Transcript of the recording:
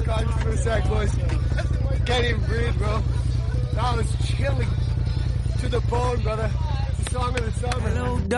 conscious for a sec, boys. Can't even breathe, bro. That was chilling to the bone, brother. The song of the summer.